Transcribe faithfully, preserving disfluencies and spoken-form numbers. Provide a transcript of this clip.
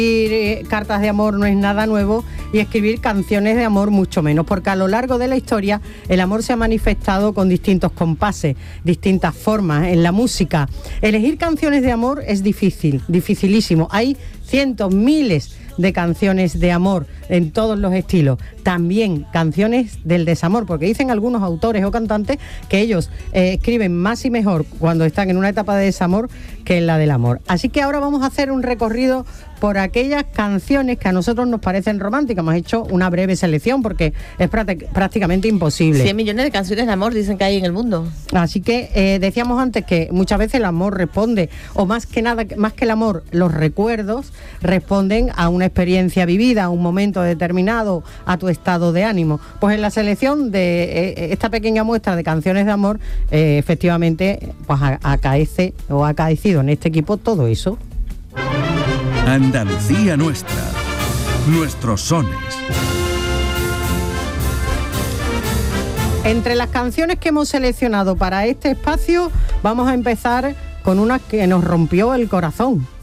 Escribir cartas de amor no es nada nuevo y escribir canciones de amor mucho menos, porque a lo largo de la historia el amor se ha manifestado con distintos compases, distintas formas en la música. Elegir canciones de amor es difícil, dificilísimo. Hay cientos, miles de canciones de amor en todos los estilos, también canciones del desamor, porque dicen algunos autores o cantantes que ellos eh, escriben más y mejor cuando están en una etapa de desamor que en la del amor. Así que ahora vamos a hacer un recorrido por aquellas canciones que a nosotros nos parecen románticas. Hemos hecho una breve selección porque es práct- prácticamente imposible. cien millones de canciones de amor dicen que hay en el mundo. Así que eh, decíamos antes que muchas veces el amor responde, o más que nada, más que el amor, los recuerdos responden a una experiencia vivida, a un momento determinado, a tu estado de ánimo. Pues en la selección de eh, esta pequeña muestra de canciones de amor, eh, efectivamente, pues acaece o ha acaecido en este equipo todo eso. Andalucía nuestra, nuestros sones. Entre las canciones que hemos seleccionado para este espacio, vamos a empezar con una que nos rompió el corazón.